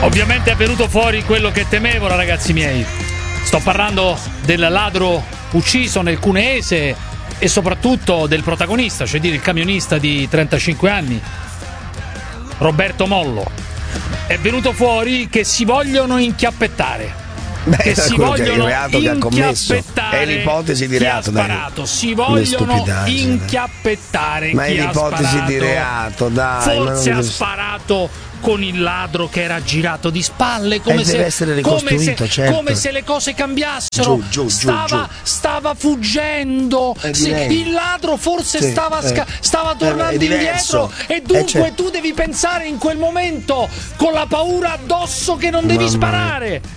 Ovviamente è venuto fuori quello che temevo, ragazzi miei. Sto parlando del ladro ucciso nel Cuneese e soprattutto del protagonista, cioè dire il camionista di 35 anni, Roberto Mollo. È venuto fuori che si vogliono inchiappettare. Che si vogliono inchiappettare. È l'ipotesi di reato, chi ha sparato. Si vogliono inchiappettare. Ma è l'ipotesi di reato, dai. Forse ha sparato con il ladro che era girato di spalle, come deve essere ricostruito, certo. Come se le cose cambiassero. Stava fuggendo. Il ladro forse stava tornando indietro e dunque tu devi pensare in quel momento con la paura addosso che non devi sparare.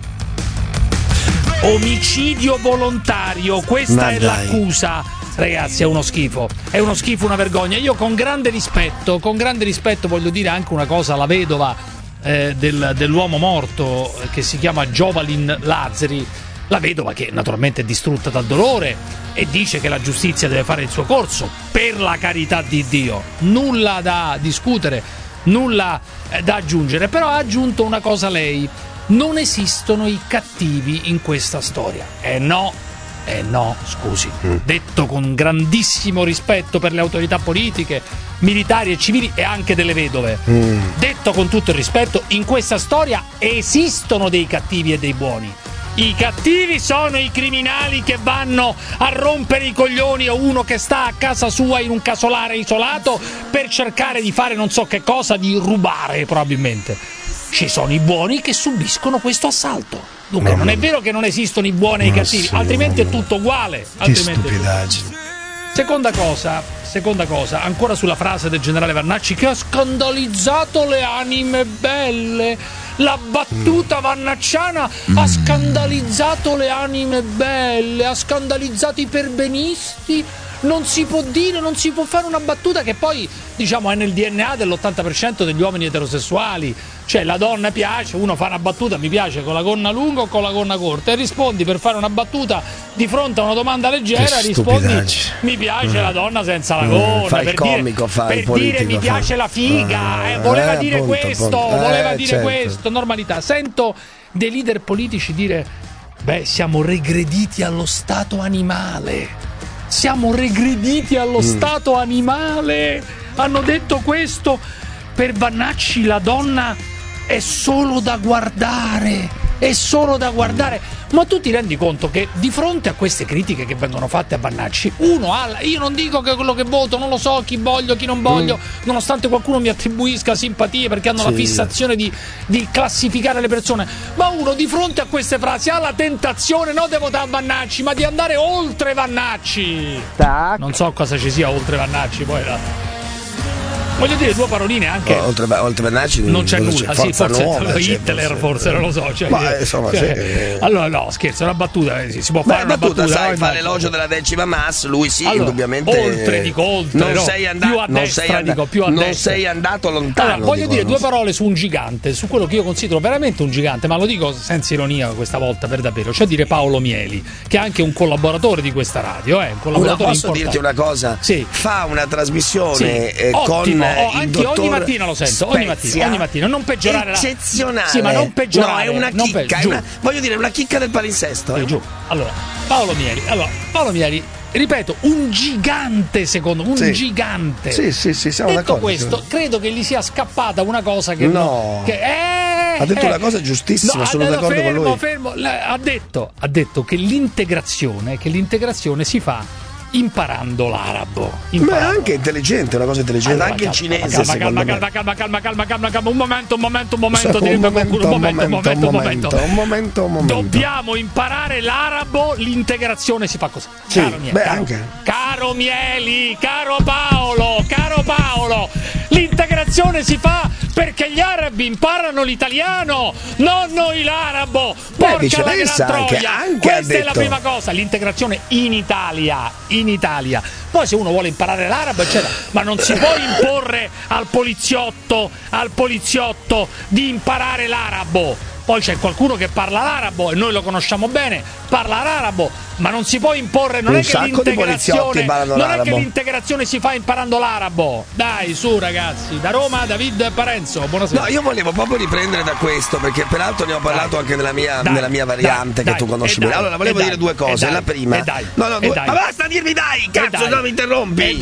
Omicidio volontario, questa è l'accusa. Ragazzi, è uno schifo, una vergogna. Io con grande rispetto voglio dire anche una cosa alla vedova dell'uomo morto, che si chiama Jovalin Lazzari, la vedova che naturalmente è distrutta dal dolore e dice che la giustizia deve fare il suo corso, per la carità di Dio, nulla da discutere, nulla da aggiungere, però ha aggiunto una cosa lei: non esistono i cattivi in questa storia. No, scusi. Detto con grandissimo rispetto per le autorità politiche, militari e civili e anche delle vedove. Detto con tutto il rispetto, in questa storia esistono dei cattivi e dei buoni. I cattivi sono i criminali che vanno a rompere i coglioni a uno che sta a casa sua in un casolare isolato per cercare di fare non so che cosa, di rubare probabilmente. Ci sono i buoni che subiscono questo assalto. Dunque non è vero che non esistono i buoni e i cattivi, altrimenti è tutto uguale. Che stupidaggine. Seconda cosa, ancora sulla frase del generale Vannacci che ha scandalizzato le anime belle. La battuta vannacciana ha scandalizzato le anime belle, ha scandalizzato i perbenisti. Non si può dire, non si può fare una battuta che poi, diciamo, è nel DNA dell'80% degli uomini eterosessuali. Cioè, la donna piace, uno fa una battuta, mi piace con la gonna lunga o con la gonna corta, e rispondi per fare una battuta di fronte a una domanda leggera, rispondi mi piace la donna senza la gonna, fa il comico, per dire mi piace la figa, voleva dire questo, normalità. Sento dei leader politici dire: beh, siamo regrediti allo stato animale. Siamo regrediti allo stato animale. Hanno detto questo. Per Vannacci la donna è solo da guardare. Ma tu ti rendi conto che di fronte a queste critiche che vengono fatte a Vannacci, io non dico che quello che voto, non lo so chi voglio, chi non voglio, nonostante qualcuno mi attribuisca simpatie perché hanno la fissazione di classificare le persone, ma uno di fronte a queste frasi ha la tentazione non di votare Vannacci, ma di andare oltre Vannacci. Non so cosa ci sia oltre Vannacci, poi voglio dire due paroline anche. Oltre Vannacci non c'è nulla, forse nuova, Hitler forse non lo so. Ma insomma, allora no, scherzo, è una battuta, si può fare una battuta. Sai, fa l'elogio della 10ª Mass, lui indubbiamente. Oltre, non sei andato, più a destra. Non sei andato lontano. Allora, voglio dire due parole su un gigante, su quello che io considero veramente un gigante, ma lo dico senza ironia questa volta, per davvero, cioè dire Paolo Mieli, che è anche un collaboratore di questa radio, un collaboratore posso importante. dirti una cosa? Sì. Fa una trasmissione con anche ogni mattina lo sento, ogni mattina, non peggiorare eccezionale. Sì, ma non peggiorare. No, è una chicca, voglio dire, una chicca del palinsesto. Giù. Allora, Paolo Mieli, ripeto, un gigante, secondo me, gigante. Sì, siamo detto d'accordo. Questo, credo che gli sia scappata una cosa che ha detto una cosa giustissima, sono d'accordo con lui. Fermo, ha detto che l'integrazione si fa imparando l'arabo. Ma è anche intelligente, una cosa intelligente, allora, anche il cinese. Calma. Un momento. Dobbiamo imparare l'arabo, l'integrazione si fa così. Caro Mieli, caro Paolo, l'integrazione si fa perché gli arabi imparano l'italiano, non noi l'arabo. Porca la gran troia. Questa è la prima cosa, l'integrazione in Italia. Poi se uno vuole imparare l'arabo eccetera, ma non si può imporre al poliziotto di imparare l'arabo. Poi c'è qualcuno che parla l'arabo e noi lo conosciamo bene, parla l'arabo, Ma non si può imporre, non è che l'integrazione si fa imparando l'arabo. Dai, su ragazzi, da Roma David Parenzo, buonasera. No, io volevo proprio riprendere da questo, perché peraltro ne ho parlato anche nella mia variante che tu conosci bene. Allora, volevo dire due cose. La prima, ma basta dirmi dai, cazzo, non mi interrompi.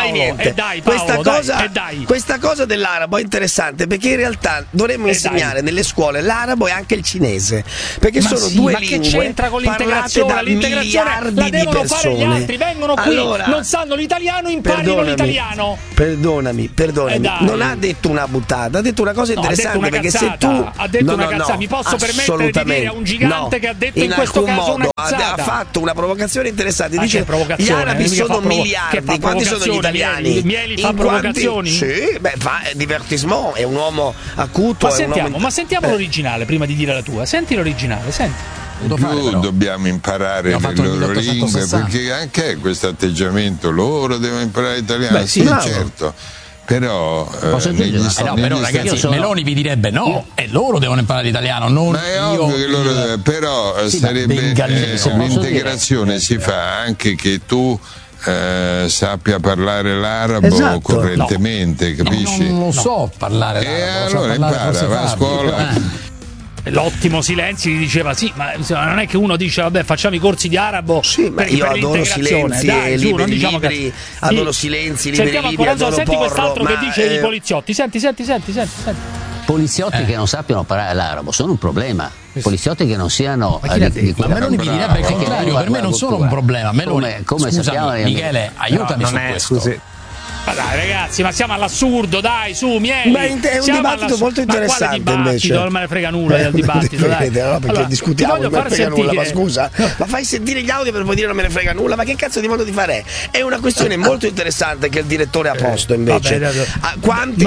Questa cosa dell'arabo è interessante, perché in realtà dovremmo insegnare nelle scuole l'arabo e anche il cinese, perché sono due lingue che c'entra con l'integrazione? L'integrazione la devono fare gli altri, vengono qui, non sanno l'italiano, imparino l'italiano. Perdonami, non ha detto una buttata, ha detto una cosa interessante, perché se tu ha detto una cazzata, mi posso permettere di dire a un gigante che ha detto in questo caso una cazzata. Ha fatto una provocazione interessante, dice gli arabi sono miliardi, quanti sono gli italiani? Mieli fa provocazioni? Sì, fa divertissement, è un uomo acuto. Ma sentiamo l'originale prima di dire la tua. Senti l'originale, senti. Dobbiamo imparare le loro lingue, perché anche questo atteggiamento, loro devono imparare italiano. Sì, certo. Però però ragazzi, Meloni vi direbbe e loro devono imparare l'italiano, non ma è ovvio che loro però sarebbe l'integrazione si fa anche che tu sappia parlare l'arabo correntemente, capisci? Non lo so parlare l'arabo, allora impara, va a scuola. L'ottimo Silenzi gli diceva ma non è che uno dice vabbè facciamo i corsi di arabo. Sì, ma io adoro Silenzi e libri, adoro Silenzi, libri, adoro senti quest'altro che dice i poliziotti, senti. Poliziotti che non sappiano parlare l'arabo sono un problema. Poliziotti che non siano ma Meloni mi direbbe il contrario, per me non sono un problema. Meloni, come sappiamo, Michele, aiutami su questo. Ma dai ragazzi, ma siamo all'assurdo, dai, su, Mieli. Ma è un dibattito molto interessante invece. Non me ne frega nulla del dibattito, dai. No, perché discutiamo, non me ne frega nulla, ma scusa. Ma fai sentire gli audio per poi dire non me ne frega nulla, ma che cazzo di modo di fare è? È una questione molto interessante che il direttore ha posto invece. Quanti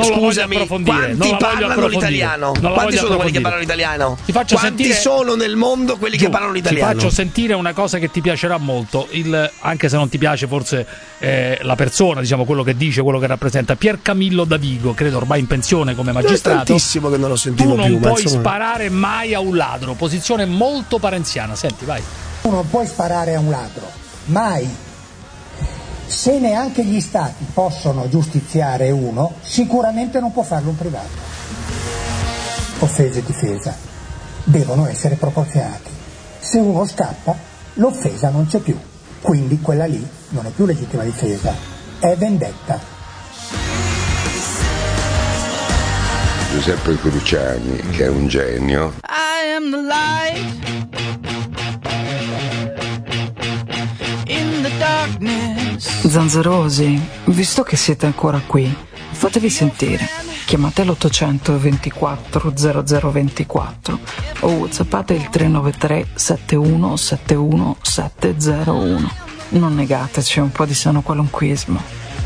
parlano l'italiano? Quanti sono quelli che parlano l'italiano? Quanti sono nel mondo quelli che parlano l'italiano? Ti faccio sentire una cosa che ti piacerà molto, anche se non ti piace forse la persona, diciamo quello che dice, quello che rappresenta. Pier Camillo Davigo, credo ormai in pensione come magistrato. È tantissimo che non lo sentivo più. Tu non puoi insomma sparare mai a un ladro, posizione molto parenziana. Senti, vai. Tu non puoi sparare a un ladro, mai. Se neanche gli stati possono giustiziare uno, sicuramente non può farlo un privato. Offesa e difesa devono essere proporzionati. Se uno scappa, l'offesa non c'è più, quindi quella lì non è più legittima difesa, è vendetta. Giuseppe Cruciani, che è un genio. I am the light in the darkness. Zanzerosi, visto che siete ancora qui, fatevi sentire. Chiamate l'800 24 0024 o whatsappate il 393 71 71 701. Non negateci un po' di sano qualunquismo.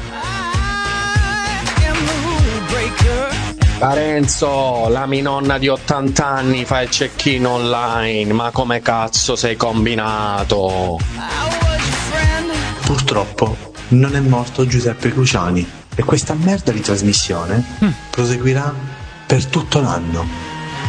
Parenzo, la mia nonna di 80 anni fa il check-in online, ma come cazzo sei combinato? Purtroppo non è morto Giuseppe Cruciani e questa merda di trasmissione proseguirà per tutto l'anno.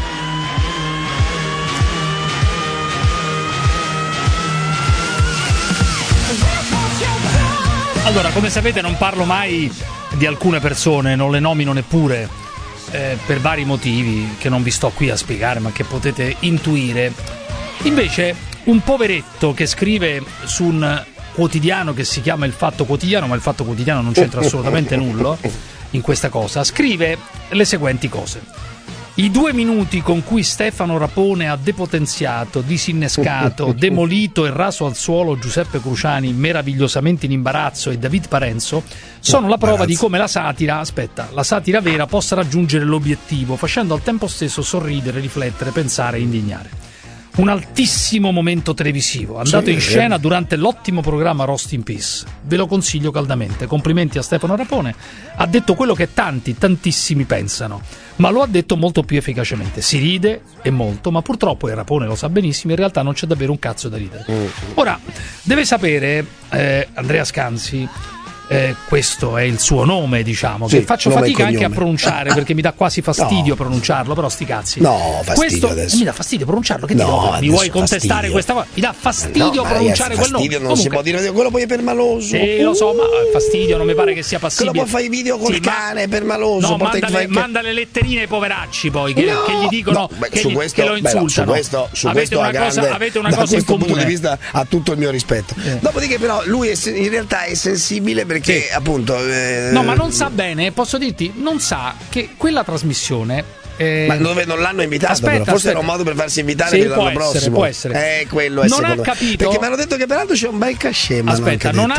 Allora, come sapete non parlo mai di alcune persone, non le nomino neppure per vari motivi che non vi sto qui a spiegare ma che potete intuire. Invece un poveretto che scrive su un quotidiano che si chiama Il Fatto Quotidiano, ma Il Fatto Quotidiano non c'entra assolutamente nulla in questa cosa, scrive le seguenti cose. I 2 minuti con cui Stefano Rapone ha depotenziato, disinnescato, demolito e raso al suolo Giuseppe Cruciani, meravigliosamente in imbarazzo, e David Parenzo sono la prova di come la satira vera possa raggiungere l'obiettivo, facendo al tempo stesso sorridere, riflettere, pensare e indignare. Un altissimo momento televisivo, andato in scena durante l'ottimo programma Roast in Peace. Ve lo consiglio caldamente. Complimenti a Stefano Rapone. Ha detto quello che tantissimi pensano, ma lo ha detto molto più efficacemente. Si ride e molto, ma purtroppo, e Rapone lo sa benissimo, in realtà non c'è davvero un cazzo da ridere. Ora, deve sapere Andrea Scanzi, questo è il suo nome, diciamo, che faccio fatica anche a pronunciare perché mi dà quasi fastidio pronunciarlo, però sti cazzi. No, fastidio adesso. Mi dà fastidio pronunciarlo, che mi vuoi contestare questa cosa? Mi dà fastidio pronunciare quel nome. Non si può dire quello poi è permaloso. Sì, lo so, ma fastidio non mi pare che sia passibile. Quello poi fai video col cane permaloso. No, manda le letterine ai poveracci poi che gli dicono che lo insultano. Avete una cosa in comune. Da questo punto di vista ha tutto il mio rispetto. Dopodiché però lui in realtà è sensibile perché appunto no, ma non sa bene, posso dirti, non sa che quella trasmissione ma dove non l'hanno invitato, forse era un modo per farsi invitare per l'anno prossimo. Può essere. Quello è non ha capito, perché mi hanno detto che peraltro c'è un bel cachet. Non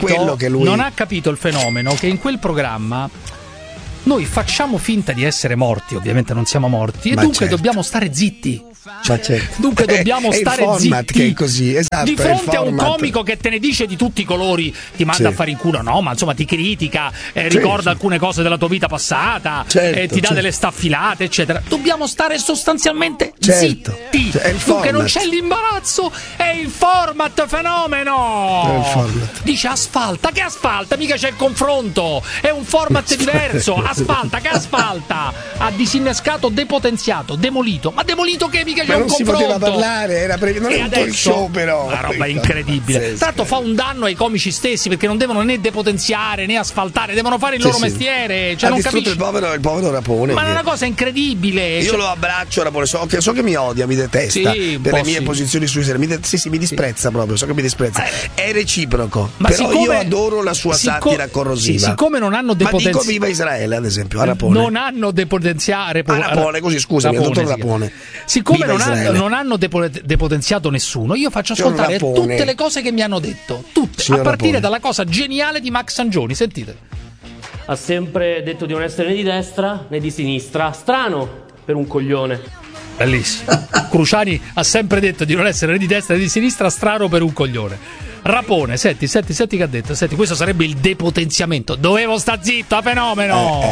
ha capito il fenomeno che in quel programma noi facciamo finta di essere morti, ovviamente non siamo morti, e dunque dobbiamo stare zitti. Dunque dobbiamo stare zitti, che è così, esatto, di fronte a un comico che te ne dice di tutti i colori, ti manda a fare in culo, no, ma insomma ti critica, ricorda alcune cose della tua vita passata, ti dà delle staffilate, eccetera. Dobbiamo stare sostanzialmente zitti, dunque non c'è l'imbarazzo, è il format, fenomeno. Dice asfalta, che asfalta, mica c'è il confronto, è un format diverso. Asfalta, che asfalta, ha disinnescato, depotenziato, demolito, ma demolito che mica c'è un confronto. Non si poteva parlare, era non è tutto il show, però una roba incredibile. Tra l'altro fa un danno ai comici stessi perché non devono né depotenziare né asfaltare, devono fare il loro mestiere, cioè non capisci. Il povero Rapone, ma è una cosa incredibile. Io lo abbraccio Rapone, so che mi odia, mi detesta per le mie posizioni sui serie, mi disprezza proprio, so che mi disprezza, è reciproco, ma però io adoro la sua satira corrosiva. Siccome non hanno depotenziato, ma dico viva Israele ad esempio, a Rapone. Non hanno depotenziare Rapone, così scusami, il dottor Rapone. Siccome non hanno depotenziato nessuno, io faccio ascoltare tutte le cose che mi hanno detto, tutte, a partire dalla cosa geniale di Max Sangioni, sentite. Ha sempre detto di non essere né di destra né di sinistra, strano per un coglione. Bellissimo. Cruciani ha sempre detto di non essere né di destra né di sinistra, strano per un coglione. Rapone, senti che ha detto, questo sarebbe il depotenziamento. Dovevo sta zitto, a fenomeno.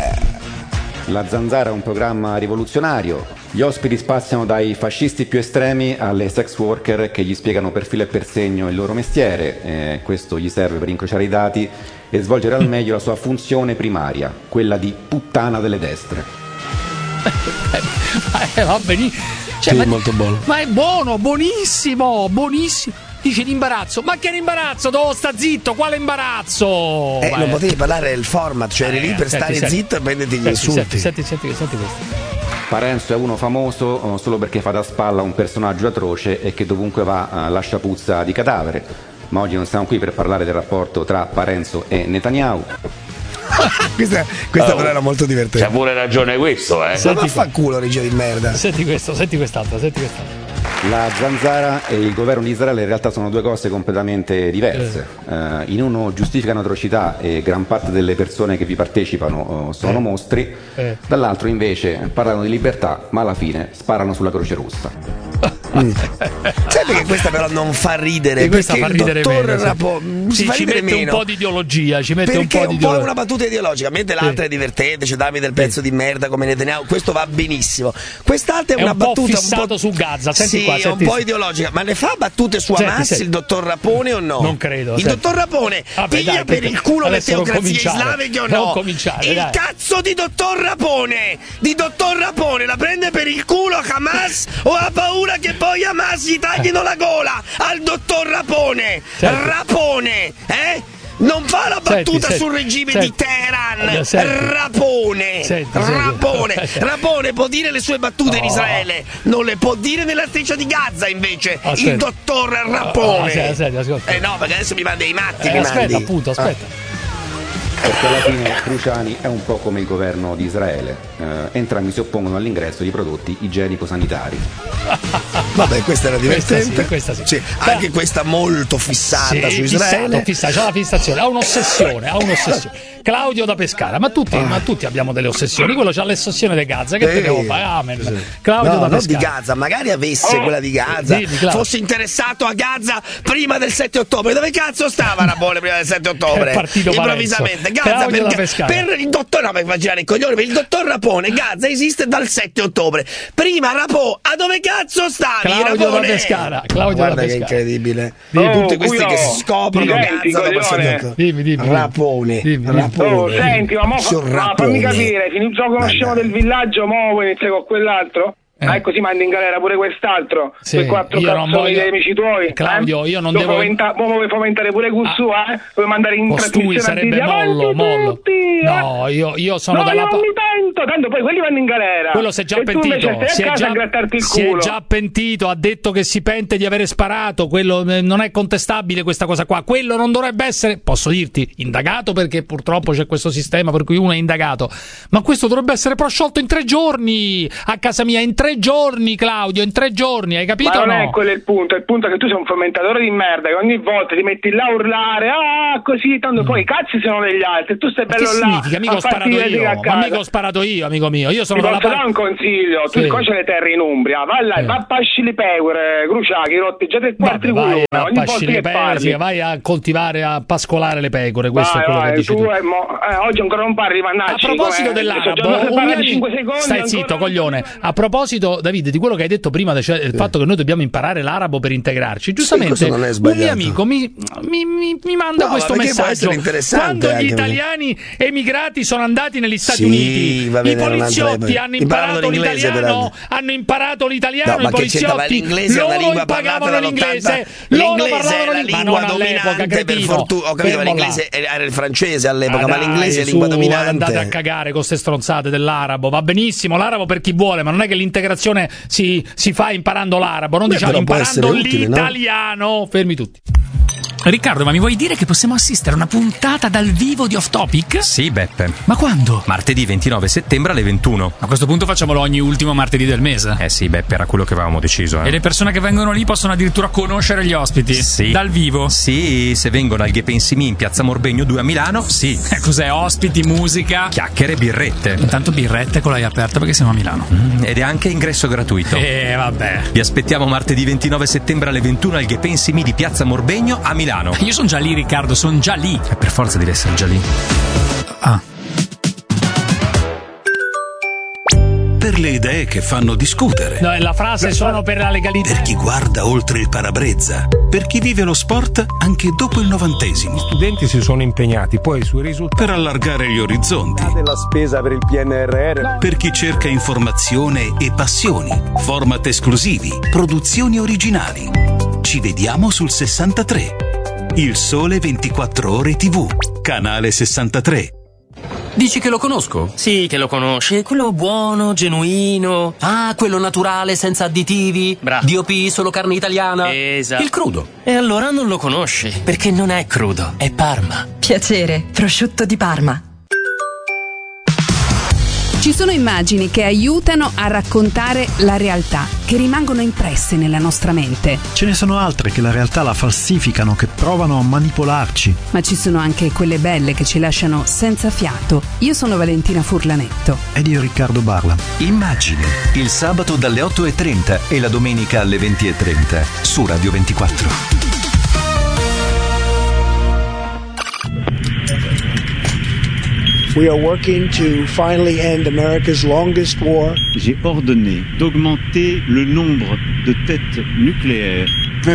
La Zanzara è un programma rivoluzionario. Gli ospiti spaziano dai fascisti più estremi alle sex worker che gli spiegano per filo e per segno il loro mestiere. Questo gli serve per incrociare i dati e svolgere al meglio la sua funzione primaria, quella di puttana delle destre. Va benissimo. Molto buono. Ma è buono, buonissimo. Dice l'imbarazzo, ma che imbarazzo? Dove sta zitto? Quale imbarazzo? Non potevi parlare del format, cioè eri lì per stare zitto e prenderti gli insulti. Senti questo. Parenzo è uno famoso solo perché fa da spalla un personaggio atroce e che dovunque va lascia puzza di cadavere. Ma oggi non siamo qui per parlare del rapporto tra Parenzo e Netanyahu. questa però era molto divertente. C'ha pure ragione questo, Ma fa culo, regia di merda. Senti quest'altra. La Zanzara e il governo di Israele in realtà sono due cose completamente diverse. In uno giustificano atrocità e gran parte delle persone che vi partecipano sono mostri, dall'altro invece parlano di libertà ma alla fine sparano sulla Croce Rossa. Sai perché questa però non fa ridere? Questa fa ridere meno. Ci mette meno. Un po' di ideologia, perché un po' è una battuta ideologica, mentre l'altra è divertente, cioè dammi del pezzo di merda come Netanyahu, questo va benissimo. Quest'altra è una battuta un po' su Gaza, senti qua, un po' ideologica, ma ne fa battute su Hamas il dottor Rapone o no? Non credo. Il dottor Rapone piglia per il culo le teocrazie islamiche o no? Il cazzo di dottor Rapone la prende per il culo Hamas o ha paura che poi Hamas gli taglino la gola al dottor Rapone? Rapone, non fa la battuta sul regime di Teheran. Rapone può dire le sue battute in Israele, non le può dire nella striscia di Gaza invece. Il dottor Rapone. No, perché adesso mi manda i matti. Aspetta. Perché alla fine Cruciani è un po' come il governo di Israele, entrambi si oppongono all'ingresso di prodotti igienico-sanitari. Vabbè, questa era divertente. Questa sì. Anche questa molto fissata su Israele. C'ha la fissazione, ha un'ossessione. Claudio da Pescara, ma tutti abbiamo delle ossessioni. Quello c'ha l'ossessione di Gaza, che te devo fare? Amen. Claudio da Pescara. Non di Gaza, magari avesse quella di Gaza, fosse interessato a Gaza prima del 7 ottobre. Dove cazzo stava Rapone prima del 7 ottobre? È partito improvvisamente. Gaza per il dottor, no, per girare i coglioni, per il dottor Rapone Gaza esiste dal 7 ottobre. Prima Rapò, a dove cazzo stavi? Claudio da Pescara. Guarda che incredibile. Tutti questi che si scoprono dimmi. Rapone. Senti, ma fammi capire, finito conosciamo del villaggio, mo vuoi iniziare con quell'altro? Così mandi in galera pure quest'altro, quei 4 cazzoni dei amici tuoi. Claudio, io non devo vuoi fomentare pure Gussu, vuoi mandare in costui sarebbe mollo. No, io sono dalla non mi pento, tanto poi quelli vanno in galera. Quello si è già pentito, si è già pentito, ha detto che si pente di avere sparato, quello non è contestabile questa cosa qua. Quello non dovrebbe essere, posso dirti, indagato, perché purtroppo c'è questo sistema per cui uno è indagato, ma questo dovrebbe essere prosciolto in 3 giorni a casa mia, in 3 giorni, Claudio, in 3 giorni, hai capito? Ma non o no? è quello il punto è che tu sei un fomentatore di merda, che ogni volta ti metti là a urlare, così, tanto poi i cazzi sono degli altri, tu stai bello là. Significa? Mica ho sparato io, ma mica ho sparato io, amico mio. Io sono dalla parte. Ti posso dare un consiglio, tu qua c'è le terre in Umbria, vai là, va a pasci le pecore, Cruciachi, rotti già 3 quarti di ogni volta che parli. Vai a coltivare, a pascolare le pecore, questo è quello che dici tu. Oggi ancora non parli, mannaggia. A proposito dell'arabo, stai zitto, coglione. A proposito, Davide, di quello che hai detto prima, cioè il fatto che noi dobbiamo imparare l'arabo per integrarci, giustamente un mio amico mi manda questo messaggio. Quando gli italiani emigrati sono andati negli Stati Uniti, i poliziotti hanno imparato l'italiano, i poliziotti loro impagavano l'inglese, loro parlavano lingua dominante, per fortuna. Ho capito, l'inglese era il francese all'epoca, ma l'inglese è lingua dominante. Andate a cagare con queste stronzate dell'arabo, va benissimo l'arabo per chi vuole, ma non è che l'integrazione si fa imparando l'arabo, non diciamo imparando l'italiano, no? Fermi tutti. Riccardo, ma mi vuoi dire che possiamo assistere a una puntata dal vivo di Off Topic? Sì, Beppe. Ma quando? Martedì 29 settembre alle 21. A questo punto facciamolo ogni ultimo martedì del mese. Sì, Beppe, era quello che avevamo deciso. E le persone che vengono lì possono addirittura conoscere gli ospiti? Sì. Dal vivo? Sì, se vengono al Gepensimi in Piazza Morbegno 2 a Milano, sì. Cos'è? Ospiti, musica? Chiacchiere, birrette. Intanto birrette con l'hai aperta perché siamo a Milano. Ed è anche ingresso gratuito. Vabbè. Vi aspettiamo martedì 29 settembre alle 21 al Gepensimi di Piazza Morbegno a Milano. Io sono già lì, Riccardo, sono già lì. Per forza devi essere già lì. Per le idee che fanno discutere. No, la frase sono per la legalità. Per chi guarda oltre il parabrezza. Per chi vive lo sport anche dopo il 90°. Gli studenti si sono impegnati poi sui risultati. Per allargare gli orizzonti. Della spesa per il PNRR. Per chi cerca informazione e passioni. Format esclusivi. Produzioni originali. Ci vediamo sul 63. Il Sole 24 Ore TV, canale 63. Dici che lo conosco? Sì, che lo conosci. Quello buono, genuino. Ah, quello naturale, senza additivi. Bravo. DOP, solo carne italiana. Esatto. Il crudo. E allora non lo conosci, perché non è crudo, è Parma. Piacere, prosciutto di Parma. Ci sono immagini che aiutano a raccontare la realtà, che rimangono impresse nella nostra mente. Ce ne sono altre che la realtà la falsificano, che provano a manipolarci. Ma ci sono anche quelle belle che ci lasciano senza fiato. Io sono Valentina Furlanetto. Ed io Riccardo Barla. Immagini, il sabato dalle 8:30 e la domenica alle 20:30 su Radio 24. We are working to finally end America's longest war. J'ai ordonné d'augmenter le nombre de têtes nucléaires.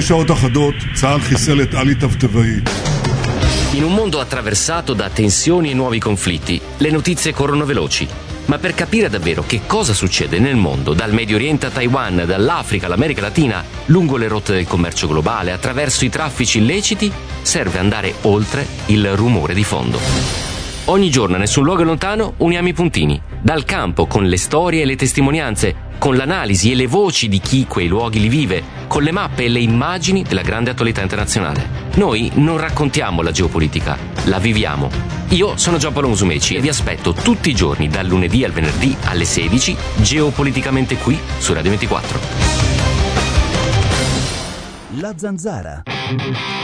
In un mondo attraversato da tensioni e nuovi conflitti, le notizie corrono veloci. Ma per capire davvero che cosa succede nel mondo, dal Medio Oriente a Taiwan, dall'Africa all'America Latina, lungo le rotte del commercio globale, attraverso i traffici illeciti, serve andare oltre il rumore di fondo. Ogni giorno, a nessun luogo lontano, uniamo i puntini. Dal campo, con le storie e le testimonianze, con l'analisi e le voci di chi quei luoghi li vive, con le mappe e le immagini della grande attualità internazionale. Noi non raccontiamo la geopolitica, la viviamo. Io sono Giampaolo Musumeci e vi aspetto tutti i giorni, dal lunedì al venerdì alle 16, geopoliticamente qui su Radio 24. La Zanzara.